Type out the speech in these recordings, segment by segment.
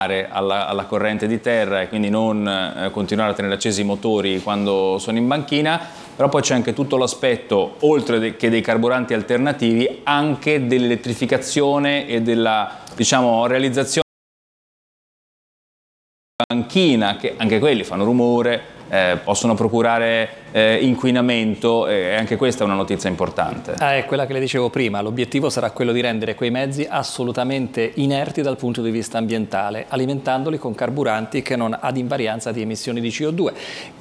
alla corrente di terra e quindi non continuare a tenere accesi i motori quando sono in banchina, però poi c'è anche tutto l'aspetto, oltre che dei carburanti alternativi, anche dell'elettrificazione e della, diciamo, realizzazione banchina, che anche quelli fanno rumore, possono procurare inquinamento, e anche questa è una notizia importante. È quella che le dicevo prima, l'obiettivo sarà quello di rendere quei mezzi assolutamente inerti dal punto di vista ambientale, alimentandoli con carburanti che non ad invarianza di emissioni di CO2,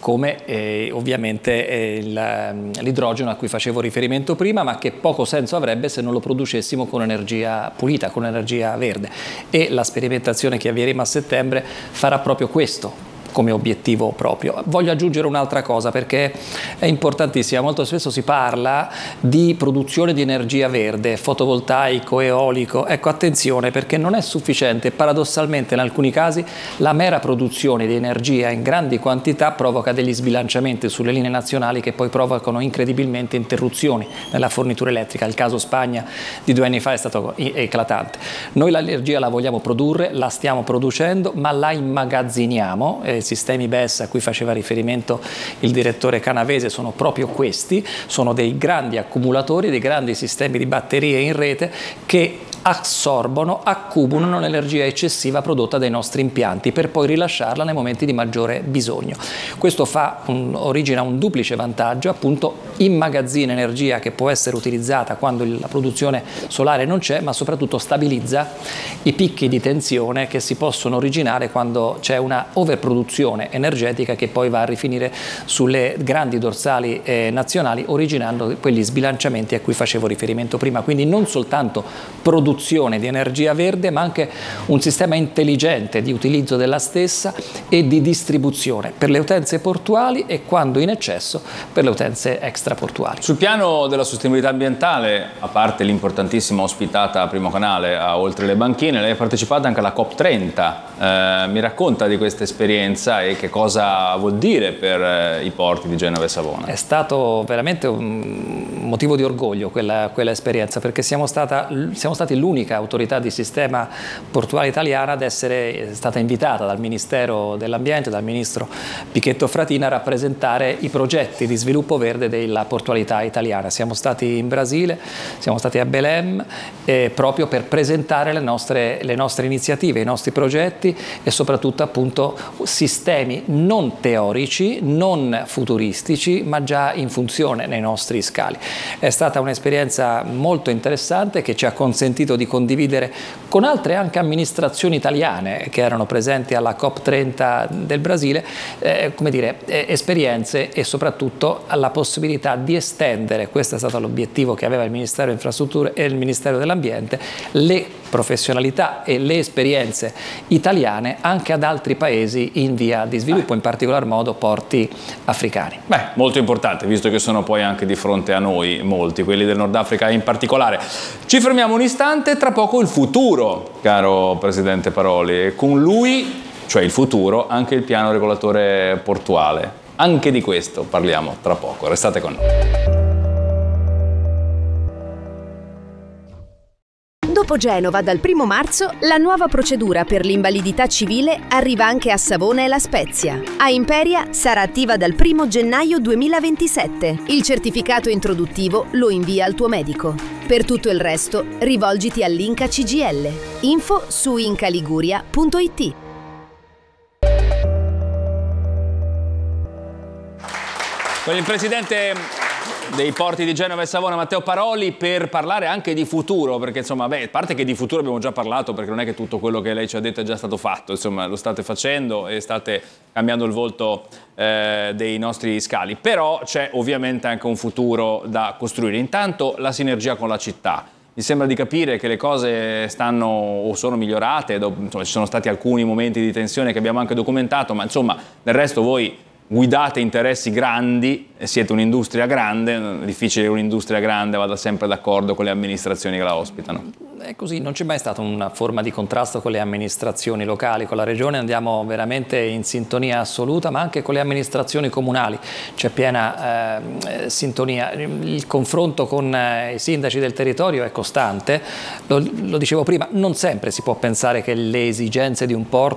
come ovviamente l'idrogeno a cui facevo riferimento prima, ma che poco senso avrebbe se non lo producessimo con energia pulita, con energia verde. E la sperimentazione che avvieremo a settembre farà proprio questo come obiettivo proprio. Voglio aggiungere un'altra cosa perché è importantissima, molto spesso si parla di produzione di energia verde, fotovoltaico, eolico. Ecco, attenzione, perché non è sufficiente, paradossalmente in alcuni casi la mera produzione di energia in grandi quantità provoca degli sbilanciamenti sulle linee nazionali che poi provocano incredibilmente interruzioni nella fornitura elettrica. Il caso Spagna di 2 anni fa è stato eclatante. Noi l'energia la vogliamo produrre, la stiamo producendo, ma la immagazziniamo. I sistemi BES a cui faceva riferimento il direttore Canavese sono proprio questi, sono dei grandi accumulatori, dei grandi sistemi di batterie in rete che assorbono, accumulano l'energia eccessiva prodotta dai nostri impianti per poi rilasciarla nei momenti di maggiore bisogno. Questo origina un duplice vantaggio, appunto immagazzina energia che può essere utilizzata quando la produzione solare non c'è, ma soprattutto stabilizza i picchi di tensione che si possono originare quando c'è una overproduzione energetica che poi va a rifinire sulle grandi dorsali nazionali, originando quegli sbilanciamenti a cui facevo riferimento prima. Quindi non soltanto produzione di energia verde, ma anche un sistema intelligente di utilizzo della stessa e di distribuzione per le utenze portuali e, quando in eccesso, per le utenze extraportuali. Sul piano della sostenibilità ambientale, a parte l'importantissima ospitata a Primo Canale a Oltre le Banchine, lei ha partecipato anche alla COP30. Mi racconta di questa esperienza e che cosa vuol dire per i porti di Genova e Savona? È stato veramente un motivo di orgoglio quella esperienza, perché siamo stati l'unica autorità di sistema portuale italiana ad essere stata invitata dal Ministero dell'Ambiente, dal Ministro Pichetto Fratin, a rappresentare i progetti di sviluppo verde della portualità italiana. Siamo stati in Brasile, siamo stati a Belém proprio per presentare le nostre iniziative, i nostri progetti e soprattutto appunto sistemi non teorici, non futuristici, ma già in funzione nei nostri scali. È stata un'esperienza molto interessante che ci ha consentito di condividere con altre anche amministrazioni italiane che erano presenti alla COP30 del Brasile, esperienze e soprattutto la possibilità di estendere, questo è stato l'obiettivo che aveva il Ministero delle Infrastrutture e il Ministero dell'Ambiente, le professionalità e le esperienze italiane anche ad altri paesi in via di sviluppo, in particolar modo porti africani. Beh, molto importante, visto che sono poi anche di fronte a noi molti, quelli del Nord Africa in particolare. Ci fermiamo un istante, tra poco il futuro, caro Presidente Paroli, e con lui, cioè il futuro, anche il piano regolatore portuale. Anche di questo parliamo tra poco, restate con noi. Dopo Genova, dal 1 marzo, la nuova procedura per l'invalidità civile arriva anche a Savona e La Spezia. A Imperia sarà attiva dal 1 gennaio 2027. Il certificato introduttivo lo invia al tuo medico. Per tutto il resto, rivolgiti all'Inca CGIL. Info su incaliguria.it. Con il Presidente dei porti di Genova e Savona, Matteo Paroli, per parlare anche di futuro, perché insomma, a parte che di futuro abbiamo già parlato, perché non è che tutto quello che lei ci ha detto è già stato fatto, insomma lo state facendo e state cambiando il volto dei nostri scali, però c'è ovviamente anche un futuro da costruire. Intanto la sinergia con la città. Mi sembra di capire che le cose stanno o sono migliorate, insomma, ci sono stati alcuni momenti di tensione che abbiamo anche documentato, ma insomma del resto voi guidate interessi grandi, siete un'industria grande, è difficile che un'industria grande vada sempre d'accordo con le amministrazioni che la ospitano. È così, non c'è mai stata una forma di contrasto con le amministrazioni locali, con la regione andiamo veramente in sintonia assoluta, ma anche con le amministrazioni comunali c'è piena sintonia. Il confronto con i sindaci del territorio è costante, lo dicevo prima, non sempre si può pensare che le esigenze di un porto